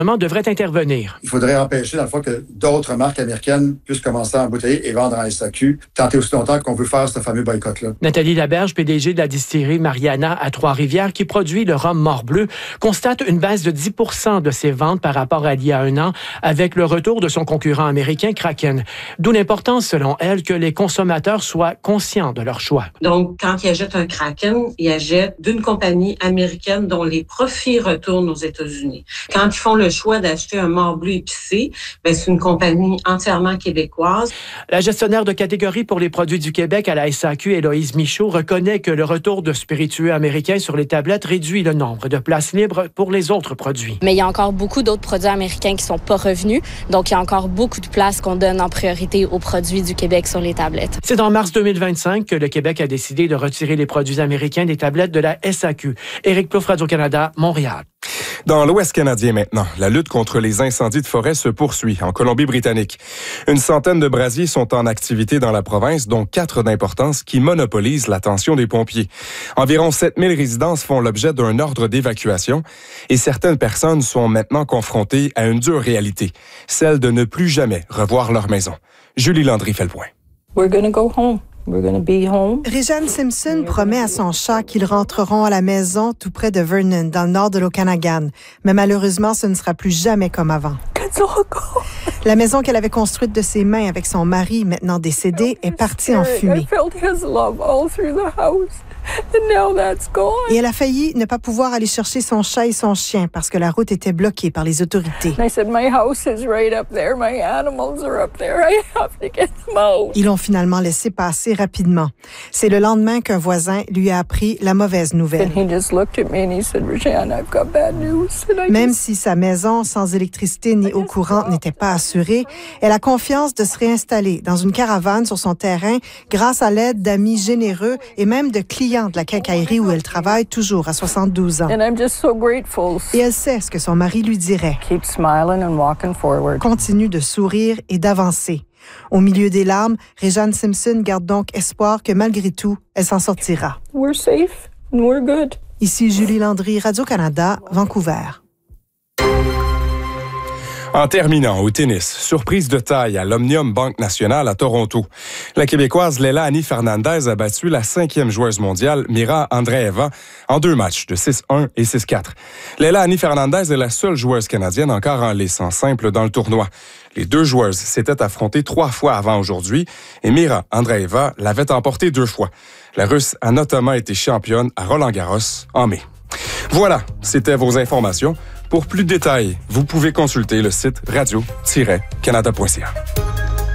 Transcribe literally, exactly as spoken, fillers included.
devrait intervenir. Il faudrait empêcher, dans le fond, que d'autres marques américaines puissent commencer à embouteiller et vendre en S A Q, tant et aussi longtemps qu'on veut faire ce fameux boycott-là. Nathalie Laberge, P D G de la distillerie Mariana à Trois-Rivières, qui produit le rhum Morbleu, constate une baisse de dix pour cent de ses ventes par rapport à il y a un an, avec le retour de son concurrent américain Kraken. D'où l'importance, selon elle, que les consommateurs soient conscients de leur choix. Donc, quand ils achètent un Kraken, ils achètent d'une compagnie américaine dont les profits retournent aux États-Unis. Quand ils font le choix d'acheter un Morbleu épicé, ben, c'est une compagnie entièrement québécoise. La gestionnaire de catégorie pour les produits du Québec à la S A Q, Héloïse Michaud, reconnaît que le retour de spiritueux américains sur les tablettes réduit le nombre de places libres pour les autres produits. Mais il y a encore beaucoup d'autres produits américains qui sont pas revenus, donc il y a encore beaucoup de places qu'on donne en priorité aux produits du Québec sur les tablettes. C'est en mars deux mille vingt-cinq que le Québec a décidé de retirer les produits américains des tablettes de la S A Q. Éric Plouffe, Radio-Canada, Montréal. Dans l'Ouest canadien maintenant, la lutte contre les incendies de forêt se poursuit en Colombie-Britannique. Une centaine de brasiers sont en activité dans la province, dont quatre d'importance qui monopolisent l'attention des pompiers. Environ sept mille résidences font l'objet d'un ordre d'évacuation et certaines personnes sont maintenant confrontées à une dure réalité, celle de ne plus jamais revoir leur maison. Julie Landry fait le point. We're gonna go home. We're gonna be home. Réjeanne Simpson promet à son chat qu'ils rentreront à la maison tout près de Vernon, dans le nord de l'Okanagan. Mais malheureusement, ce ne sera plus jamais comme avant. La maison qu'elle avait construite de ses mains avec son mari, maintenant décédé, est partie en fumée. Et elle a failli ne pas pouvoir aller chercher son chat et son chien parce que la route était bloquée par les autorités. Ils l'ont finalement laissé passer rapidement. C'est le lendemain qu'un voisin lui a appris la mauvaise nouvelle. Même si sa maison sans électricité ni eau courante n'était pas assurée, elle a confiance de se réinstaller dans une caravane sur son terrain grâce à l'aide d'amis généreux et même de clients de la quincaillerie où elle travaille toujours à soixante-douze ans. Et elle sait ce que son mari lui dirait. Continue de sourire et d'avancer. Au milieu des larmes, Réjeanne Simpson garde donc espoir que malgré tout, elle s'en sortira. We're safe and we're good. Ici Julie Landry, Radio-Canada, Vancouver. En terminant, au tennis, surprise de taille à l'Omnium Banque Nationale à Toronto. La Québécoise Leila Annie Fernandez a battu la cinquième joueuse mondiale, Mira Andreeva, en deux matchs de six un et six quatre. Leila Annie Fernandez est la seule joueuse canadienne encore en lice en simple dans le tournoi. Les deux joueuses s'étaient affrontées trois fois avant aujourd'hui et Mira Andreeva l'avait emporté deux fois. La Russe a notamment été championne à Roland-Garros en mai. Voilà, c'était vos informations. Pour plus de détails, vous pouvez consulter le site radio tiret canada point c a.